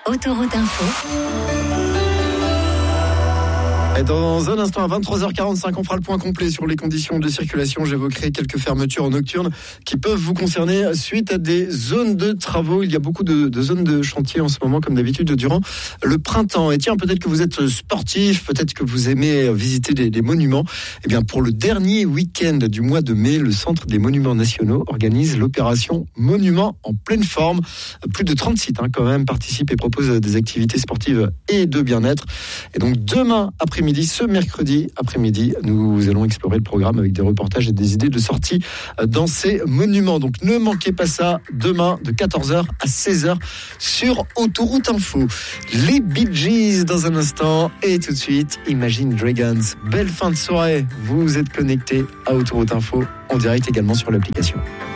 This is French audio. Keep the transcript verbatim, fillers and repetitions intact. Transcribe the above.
Autoroute Info. Et dans un instant, à vingt-trois heures quarante-cinq, on fera le point complet sur les conditions de circulation. J'évoquerai quelques fermetures nocturnes qui peuvent vous concerner suite à des zones de travaux. Il y a beaucoup de, de zones de chantier en ce moment, comme d'habitude, durant le printemps. Et tiens, peut-être que vous êtes sportif, peut-être que vous aimez visiter des, des monuments. Eh bien, pour le dernier week-end du mois de mai, le Centre des Monuments Nationaux organise l'opération Monuments en pleine forme. Plus de trente sites, hein, quand même, participent et proposent des activités sportives et de bien-être. Et donc, demain après-midi, ce mercredi après-midi, nous allons explorer le programme avec des reportages et des idées de sortie dans ces monuments. Donc ne manquez pas ça, demain de quatorze heures à seize heures sur Autoroute Info. Les Bee Gees dans un instant et tout de suite Imagine Dragons. Belle fin de soirée, vous êtes connectés à Autoroute Info en direct également sur l'application.